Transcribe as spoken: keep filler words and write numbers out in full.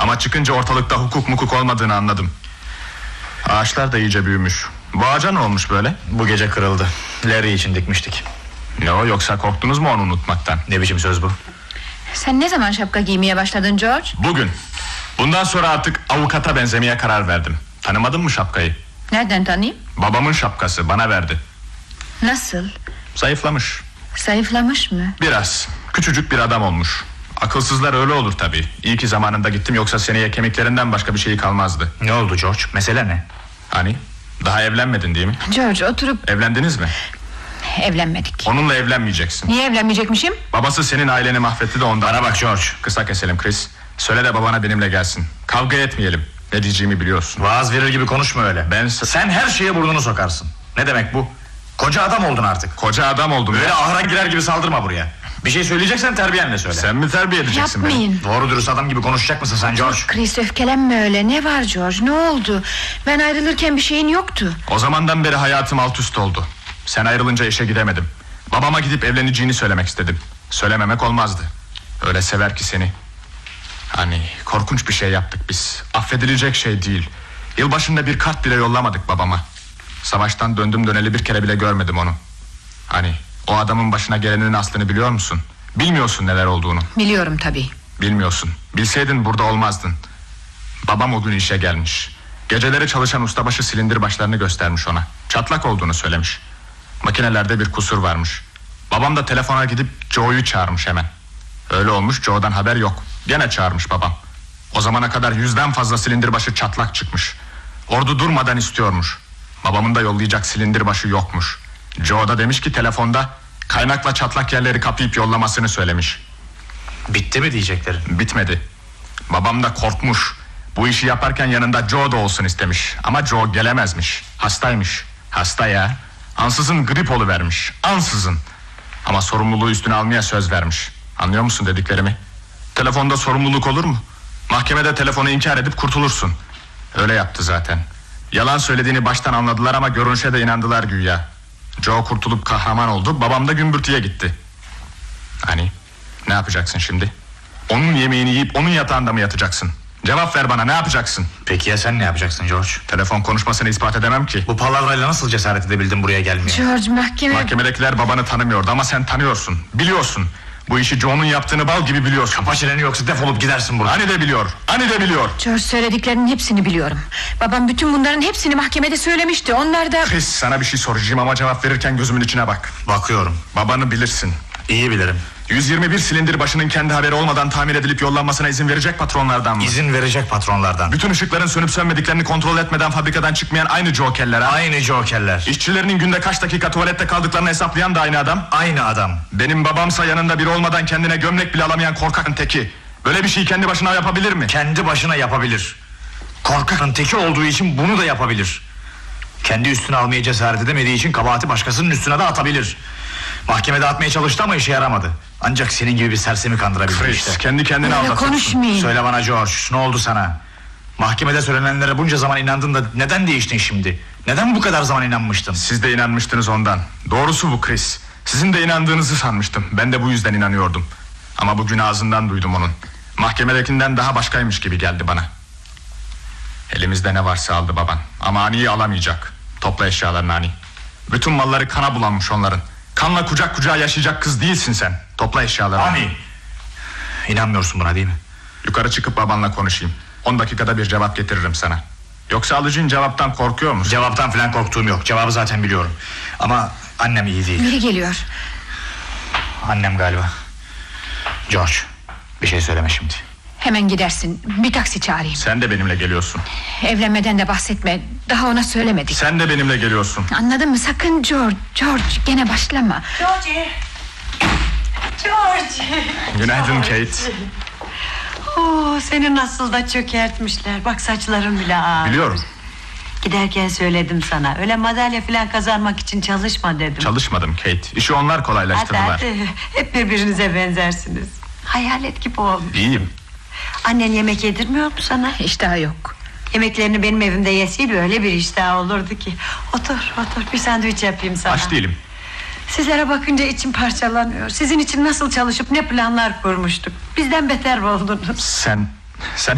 Ama çıkınca ortalıkta hukuk mukuk olmadığını anladım. Ağaçlar da iyice büyümüş. Bu ağaca ne olmuş böyle? Bu gece kırıldı. Larry için dikmiştik. Ne o, yoksa korktunuz mu onu unutmaktan? Ne biçim söz bu? Sen ne zaman şapka giymeye başladın George? Bugün. Bundan sonra artık avukata benzemeye karar verdim. Tanımadın mı şapkayı? Nereden tanıyayım? Babamın şapkası, bana verdi. Nasıl? Zayıflamış. Zayıflamış mı? Biraz. Küçücük bir adam olmuş. Akılsızlar öyle olur tabii. İyi ki zamanında gittim, yoksa seneye kemiklerinden başka bir şey kalmazdı. Ne oldu George? Mesele ne? Hani? Daha evlenmedin değil mi? George, oturup... Evlendiniz mi? Evlenmedik. Onunla evlenmeyeceksin. Niye evlenmeyecekmişim? Babası senin aileni mahvetti de ondan. Bana bak George. Kısa keselim Chris. Söyle de babana benimle gelsin. Kavga etmeyelim. Ne diyeceğimi biliyorsun. Vaaz verir gibi konuşma öyle. Ben... Sen her şeye burnunu sokarsın. Ne demek bu? Koca adam oldun artık. Koca adam oldum. Böyle ya. ahıra girer gibi saldırma buraya. Bir şey söyleyeceksen terbiyenle söyle. Sen mi terbiye edeceksin beni? Yapmayın. Doğru dürüst adam gibi konuşacak mısın sen George? Chris, öfkelenme öyle. Ne var George, ne oldu? Ben ayrılırken bir şeyin yoktu. O zamandan beri hayatım alt üst oldu. Sen ayrılınca işe gidemedim. Babama gidip evleneceğini söylemek istedim. Söylememek olmazdı. Öyle sever ki seni. Hani korkunç bir şey yaptık biz. Affedilecek şey değil. Yılbaşında bir kart bile yollamadık babama. Savaştan döndüm döneli bir kere bile görmedim onu. Hani o adamın başına gelenin aslını biliyor musun? Bilmiyorsun neler olduğunu. Biliyorum tabii. Bilmiyorsun. Bilseydin burada olmazdın. Babam o gün işe gelmiş. Geceleri çalışan ustabaşı silindir başlarını göstermiş ona. Çatlak olduğunu söylemiş. Makinelerde bir kusur varmış. Babam da telefona gidip Joe'yu çağırmış hemen. Öyle olmuş, Joe'dan haber yok. Gene çağırmış babam. O zamana kadar yüzden fazla silindir başı çatlak çıkmış. Ordu durmadan istiyormuş. Babamın da yollayacak silindir başı yokmuş. Joe da demiş ki telefonda kaynakla çatlak yerleri kapayıp yollamasını söylemiş. Bitti mi diyeceklerin? Bitmedi. Babam da korkmuş. Bu işi yaparken yanında Joe da olsun istemiş. Ama Joe gelemezmiş. Hastaymış. Hasta ya. Ansızın grip oluvermiş. Ansızın. Ama sorumluluğu üstüne almaya söz vermiş. Anlıyor musun dediklerimi? Telefonda sorumluluk olur mu? Mahkemede telefonu inkar edip kurtulursun. Öyle yaptı zaten. Yalan söylediğini baştan anladılar ama görünüşe de inandılar güya. Joe kurtulup kahraman oldu. Babam da gümbürtüye gitti. Hani ne yapacaksın şimdi? Onun yemeğini yiyip onun yatağında mı yatacaksın? Cevap ver bana, ne yapacaksın? Peki ya sen ne yapacaksın George? Telefon konuşmasını ispat edemem ki. Bu palavrayla nasıl cesaret edebildin buraya gelmeye? George, mahkeme... Mahkemedekiler babanı tanımıyordu ama sen tanıyorsun. Biliyorsun. Bu işi Joe'nun yaptığını bal gibi biliyorsun. Kapa çeneni yoksa defolup gidersin buradan. Hani de biliyor, hani de biliyor. George, söylediklerinin hepsini biliyorum. Babam bütün bunların hepsini mahkemede söylemişti. Onlar da... Chris, sana bir şey soracağım ama cevap verirken gözümün içine bak. Bakıyorum. Babanı bilirsin. İyi bilirim. yüz yirmi bir silindir başının kendi haberi olmadan tamir edilip yollanmasına izin verecek patronlardan mı? İzin verecek patronlardan. Bütün ışıkların sönüp sönmediklerini kontrol etmeden fabrikadan çıkmayan aynı jokerler ha? Aynı jokerler. İşçilerinin günde kaç dakika tuvalette kaldıklarını hesaplayan da aynı adam. Aynı adam. Benim babamsa yanında biri olmadan kendine gömlek bile alamayan korkakın teki. Böyle bir şeyi kendi başına yapabilir mi? Kendi başına yapabilir. Korkakın teki olduğu için bunu da yapabilir. Kendi üstüne almaya cesaret edemediği için kabahati başkasının üstüne de atabilir. Mahkemede atmaya çalıştı ama işe yaramadı. Ancak senin gibi bir sersemi kandırabildi Chris, işte. kendi kendine Öyle aldatıyorsun. konuşmayın. Söyle bana George, ne oldu sana? Mahkemede söylenenlere bunca zaman inandın da neden değiştin şimdi? Neden bu kadar zaman inanmıştın? Siz de inanmıştınız ondan. Doğrusu bu Chris. Sizin de inandığınızı sanmıştım. Ben de bu yüzden inanıyordum. Ama bugün ağzından duydum onun. Mahkemedekinden daha başkaymış gibi geldi bana. Elimizde ne varsa aldı baban. Ama Ani'yi alamayacak. Topla eşyalarını Ani. Bütün malları kana bulanmış onların. Kanla kucak kucağa yaşayacak kız değilsin sen. Topla eşyalarını. Ani! İnanmıyorsun buna değil mi? Yukarı çıkıp babanla konuşayım. On dakikada bir cevap getiririm sana. Yoksa alıcın cevaptan korkuyor musun? Cevaptan falan korktuğum yok. Cevabı zaten biliyorum. Ama annem iyi değil. Biri geliyor. Annem galiba. George, bir şey söyleme şimdi. Hemen gidersin, bir taksi çağırayım. Sen de benimle geliyorsun. Evlenmeden de bahsetme. Daha ona söylemedik. Sen de benimle geliyorsun. Anladın mı? Sakın George. George, gene başlama. George. George. Günaydın Kate. Oo, seni nasıl da çökertmişler. Bak saçların bile ağır. Biliyorum. Giderken söyledim sana. Öyle madalya falan kazanmak için çalışma dedim. Çalışmadım Kate. İşi onlar Hadi kolaylaştırdılar. hadi. Hep birbirinize benzersiniz. Hayalet gibi olmuş. İyiyim. Annen yemek yedirmiyor mu sana? İştah yok. Yemeklerini benim evimde yeseydi öyle bir iştah olurdu ki. Otur otur, bir sandviç yapayım sana. Aç değilim. Sizlere bakınca içim parçalanıyor. Sizin için nasıl çalışıp ne planlar kurmuştuk. Bizden beter oldunuz. Sen, sen